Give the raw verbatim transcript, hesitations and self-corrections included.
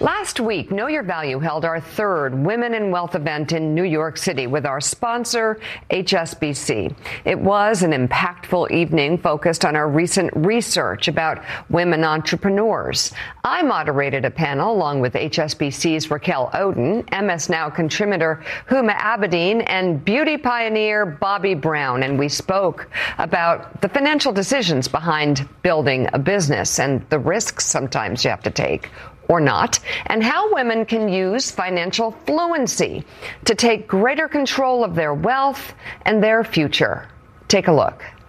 Last week, Know Your Value held our third Women in Wealth event in New York City with our sponsor, H S B C. It was an impactful evening focused on our recent research about women entrepreneurs. I moderated a panel along with H S B C's Raquel Oden, M S Now contributor Huma Abedin, and beauty pioneer Bobbi Brown. And we spoke about the financial decisions behind building a business and the risks sometimes you have to take, or not, and how women can use financial fluency to take greater control of their wealth and their future. Take a look.